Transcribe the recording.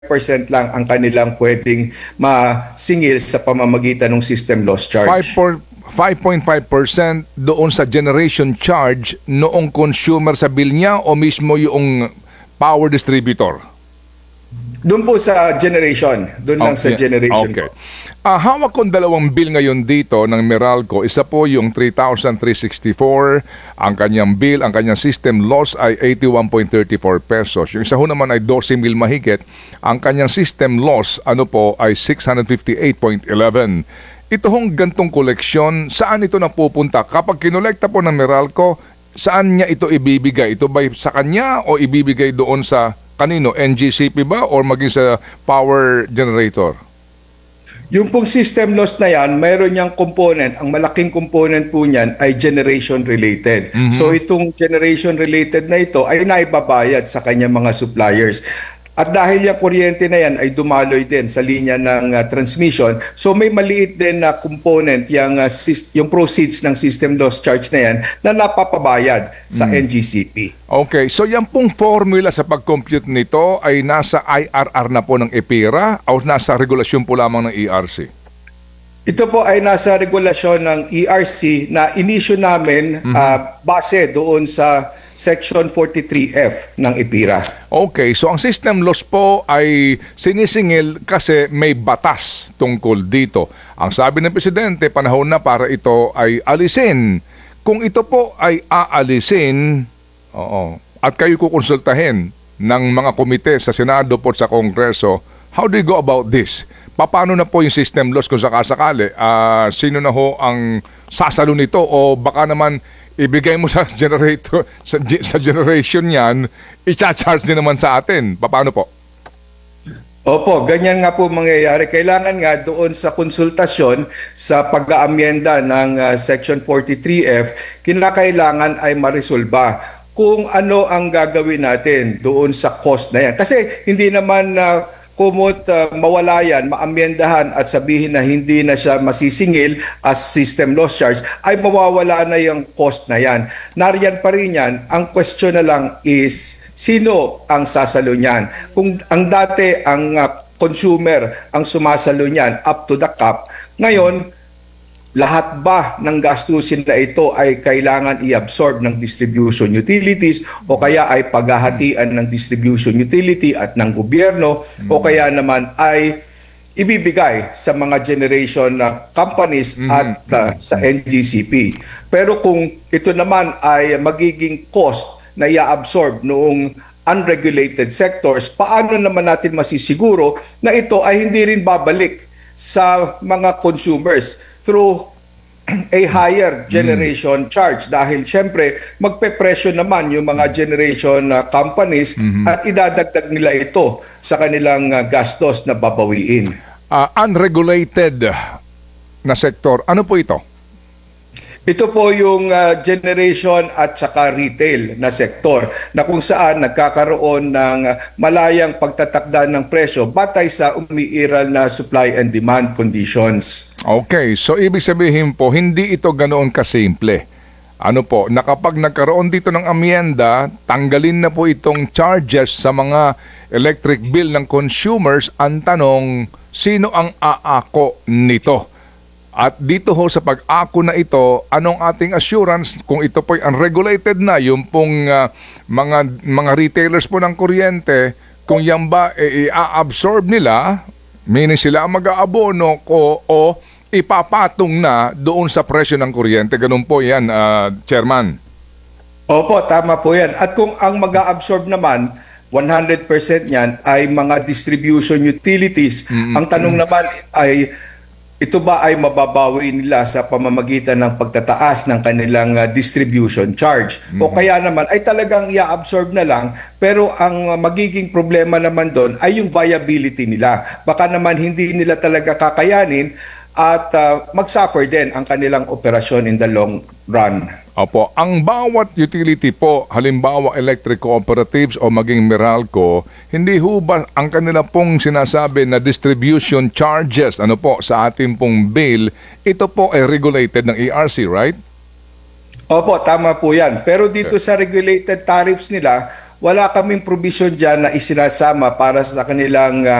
5% lang ang kanilang pwedeng masingil sa pamamagitan ng system loss charge. 5.5% doon sa generation charge noong consumer sa bill niya o mismo yung power distributor? Doon po sa generation. Doon lang sa generation Okay. po. Hawak kong dalawang bill ngayon dito ng Meralco. Isa po yung 3,364. Ang kanyang bill, ang kanyang system loss ay 81.34 pesos. Yung isa ho naman ay 12,000 mahigit. Ang kanyang system loss ay 658.11. Ito hong gantong koleksyon, saan ito napupunta? Kapag kinolekta po ng Meralco, saan niya ito ibibigay? Ito ba sa kanya o ibibigay doon sa kanino? NGCP ba or maging sa power generator? Yung pong system loss na yan, mayroon niyang component. Ang malaking component po niyan ay generation related. So itong generation related na ito ay naibabayad sa kanyang mga suppliers. At dahil yung kuryente na yan ay dumaloy din sa linya ng transmission, so may maliit din na component yung proceeds ng system loss charge na yan na napapabayad sa NGCP. Okay, so yan pong formula sa pag-compute nito ay nasa IRR na po ng EPIRA o nasa regulasyon po lamang ng ERC? Ito po ay nasa regulasyon ng ERC na inisyu namin base doon sa Section 43F ng EPIRA. Okay, so ang system loss po ay sinisingil kasi may batas tungkol dito. Ang sabi ng Presidente, panahon na para ito ay alisin. Kung ito po ay aalisin, at kayo kukonsultahin ng mga komite sa Senado po sa Kongreso, how do you go about this? Paano na po yung system loss kung sakasakali? Sino na ho ang sasalo nito o baka naman ibigay mo sa generator sa generation niyan, i-charge din naman sa atin. Paano po? Opo, ganyan nga po mangyayari. Kailangan nga doon sa konsultasyon sa pag-aamyenda ng Section 43F, kinakailangan ay maresolba kung ano ang gagawin natin doon sa cost na yan. Kasi hindi naman kumot mawala yan, maamyendahan at sabihin na hindi na siya masisingil as system loss charge, ay mawawala na yung cost na yan. Nariyan pa rin yan. Ang question na lang is, sino ang sasalo niyan? Kung ang dati ang consumer ang sumasalo niyan up to the cap, ngayon, lahat ba ng gastusin na ito ay kailangan i-absorb ng distribution utilities o kaya ay paghahatian ng distribution utility at ng gobyerno o kaya naman ay ibibigay sa mga generation companies at sa NGCP. Pero kung ito naman ay magiging cost na i-absorb noong unregulated sectors, paano naman natin masisiguro na ito ay hindi rin babalik sa mga consumers through a higher generation charge dahil syempre magpe-presyo naman yung mga generation companies at idadagdag nila ito sa kanilang gastos na babawiin. Unregulated na sektor, ano po ito? Ito po yung generation at saka retail na sektor na kung saan nagkakaroon ng malayang pagtatakda ng presyo batay sa umiiral na supply and demand conditions. Okay, so ibig sabihin po, hindi ito ganoon kasimple. Ano po, na kapag nagkaroon dito ng amyenda, tanggalin na po itong charges sa mga electric bill ng consumers. Ang tanong, sino ang aako nito? At dito ho sa pag-ako na ito, anong ating assurance kung ito po'y unregulated na, yung pong mga retailers po ng kuryente, kung yan ba i-absorb nila, meaning sila ang mag-aabono o ipapatong na doon sa presyo ng kuryente. Ganun po yan, Chairman. Opo, tama po yan. At kung ang mag-absorb naman, 100% yan ay mga distribution utilities. Ang tanong naman ay, ito ba ay mababawi nila sa pamamagitan ng pagtataas ng kanilang distribution charge? O kaya naman ay talagang i-absorb na lang, pero ang magiging problema naman doon ay yung viability nila. Baka naman hindi nila talaga kakayanin at mag-suffer din ang kanilang operasyon in the long run. Opo, ang bawat utility po, halimbawa electric cooperatives o maging Meralco, hindi ho ba ang kanila pong sinasabi na distribution charges sa ating pong bill, ito po ay regulated ng ERC, right? Opo, tama po yan. Pero dito sa regulated tariffs nila, wala kaming provision dyan na isinasama para sa kanilang